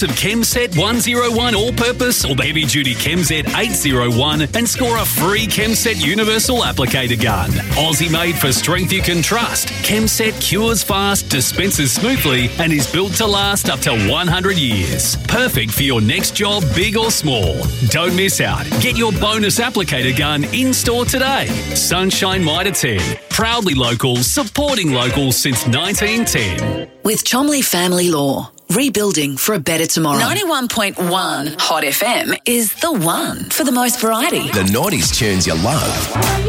of ChemSet 101 All-Purpose or Heavy Duty ChemSet 801 and score a free ChemSet Universal Applicator Gun. Aussie made for strength you can trust. ChemSet cures fast, dispenses smoothly and is built to last up to 100 years. Perfect for your next job, big or small. Don't miss out. Get your bonus applicator gun in-store today. Sunshine Mitre 10. Proudly local, supporting local since 1910. With Chomley Family Law. Rebuilding for a better tomorrow. 91.1 Hot FM is the one for the most variety. The 90s tunes you love.